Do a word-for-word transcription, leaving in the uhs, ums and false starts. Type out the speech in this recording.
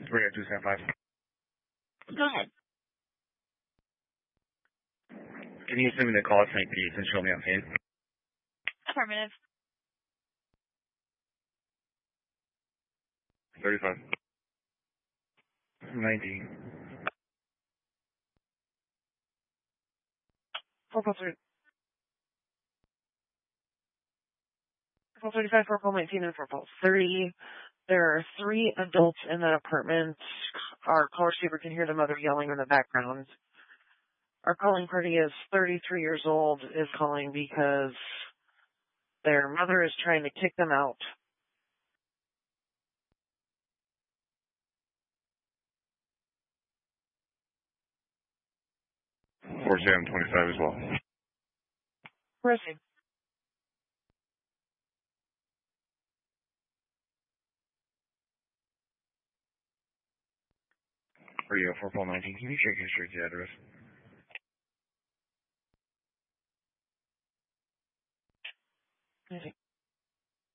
Radio two seven five. Go ahead. Can you send me the call Saint Pete and show me on page? Affirmative. thirty-five. nineteen. four call three. four thirty-five, four call nineteen, and four call thirty. There are three adults in that apartment. Our call receiver can hear the mother yelling in the background. Our calling party is thirty-three years old, is calling because their mother is trying to kick them out. four seven twenty-five as well. Proceed. Radio four call nineteen. Can you check your street address? Okay.